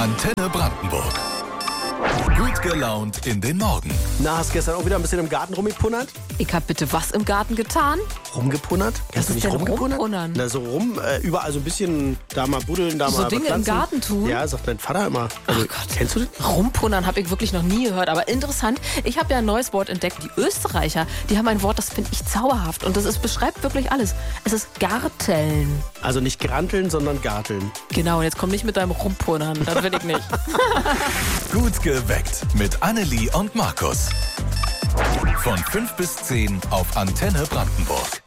Antenne Brandenburg. Gut gelaunt in den Morgen. Na, hast gestern auch wieder ein bisschen im Garten rumgepunnert? Ich hab bitte was im Garten getan? Rumgepunnert? Kennst du ist nicht denn rumgepunnert? rumpunnern? Na, so überall so ein bisschen da mal buddeln, da So mal Dinge im bepflanzen. Garten tun? Ja, sagt mein Vater immer. Also, Ach Gott. Kennst du das? Rumpunnern habe ich wirklich noch nie gehört, aber interessant. Ich habe ja ein neues Wort entdeckt. Die Österreicher, die haben ein Wort, das finde ich zauberhaft und beschreibt wirklich alles. Es ist Garteln. Also nicht granteln, sondern garteln. Genau, und jetzt komm nicht mit deinem Rumpunnern, das will ich nicht. Gut geweckt mit Annelie und Markus. Von 5 bis 10 auf Antenne Brandenburg.